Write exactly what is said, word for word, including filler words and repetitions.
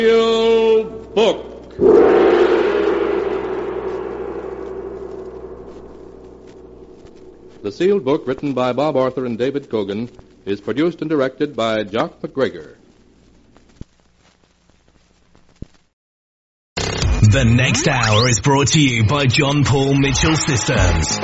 Sealed Book. The Sealed Book, written by Bob Arthur and David Cogan, is produced and directed by Jock McGregor. The next hour is brought to you by John Paul Mitchell Systems.